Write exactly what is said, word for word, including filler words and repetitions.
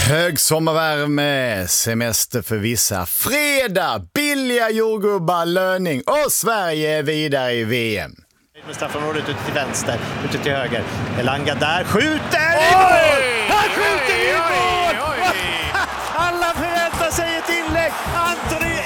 Högsommarvärme, semester för vissa, fredag, billiga jordgubbar, löning och Sverige är vidare i V M. Med straffområdet ute till vänster, ute till höger. Elanga där, skjuter! Oj!